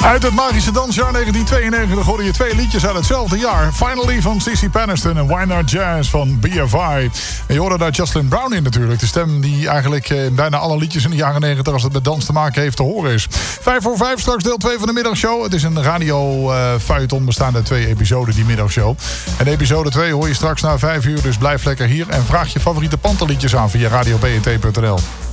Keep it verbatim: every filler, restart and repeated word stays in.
Uit het magische dansjaar negentien tweeënnegentig hoorde je twee liedjes uit hetzelfde jaar. Finally van Cissy Peniston en Why Not Jazz van B F I. En je hoorde daar Jocelyn Brown in natuurlijk. De stem die eigenlijk in bijna alle liedjes in de jaren negentig... als het met dans te maken heeft, te horen is. Vijf voor vijf, straks deel twee van de middagshow. Het is een radio-feuilleton bestaande uit twee episoden, die middagshow. En episode twee hoor je straks na vijf uur, dus blijf lekker hier. En vraag je favoriete panterliedjes aan via radio b n t punt n l.